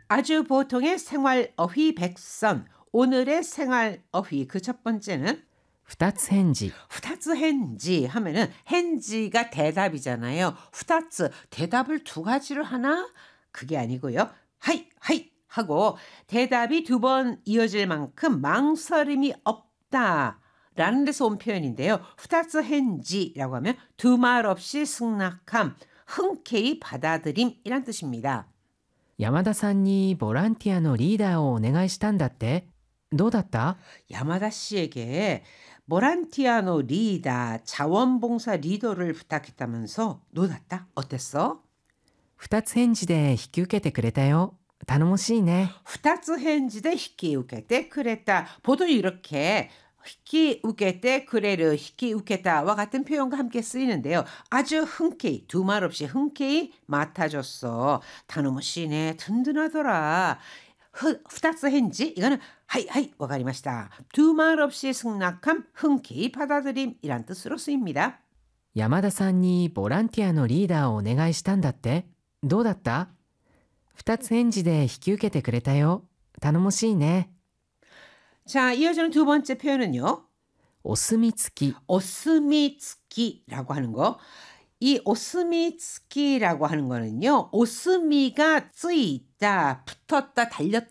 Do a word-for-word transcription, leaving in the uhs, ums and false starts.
아주 보통의 생활 어휘 백선. 오늘의 생활 어휘 그 첫 번째는 二つ返事 후타츠 헨지 하면은 헨지가 대답이잖아요. 후타츠 대답을 두 가지를 하나? 그게 아니고요. 하이 하이 하고 대답이 두 번 이어질 만큼 망설임이 없다라는 데서 온 표현인데요. 후타츠 헨지라고 하면 두 말 없이 승낙함, 흔쾌히 받아들임이란 뜻입니다. 山田さんにボランティアのリーダーをお願いしたんだってどうだった 야마다 씨에게 보란티아노 리다 자원봉사 리더를 부탁했다면서 노das다? 어땠어? 二つ返事で引き受けてくれたよ頼もしいね 후타츠 헨지대 히키우케테 그랬다. 보통 이렇게 히키우케테 그레르 히키우케타와 같은 표현과 함께 쓰이는데요. 아주 흔쾌히 두 말 없이 흔쾌히 맡아줬어. 다노모시네 든든하더라. 후, 후타츠 헨지 이거는 하이 하이 와가리마시다. 두 말 없이 승낙함 흔쾌히 받아들임이란 뜻으로 쓰입니다. 山田さんにボランティアのリーダーをお願いしたんだってどうだった二つ返事で引き受けてくれたよ頼もしいね 자, 이어지는 두 번째 표현은요. お墨付き 오스미츠키라고 하는 거. 이 오스미츠키라고 하는 거는요. 오스미가 쓰이다, 붙었다, 달렸다